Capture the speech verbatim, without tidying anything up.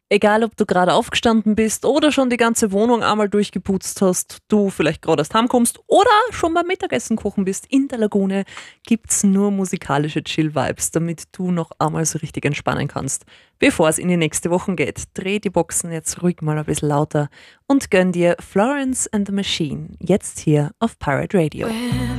Egal, ob du gerade aufgestanden bist oder schon die ganze Wohnung einmal durchgeputzt hast, du vielleicht gerade erst heimkommst oder schon beim Mittagessen kochen bist, in der Lagune gibt's nur musikalische Chill-Vibes, damit du noch einmal so richtig entspannen kannst. Bevor es in die nächste Woche geht, dreh die Boxen jetzt ruhig mal ein bisschen lauter und gönn dir Florence and the Machine, jetzt hier auf Pirate Radio.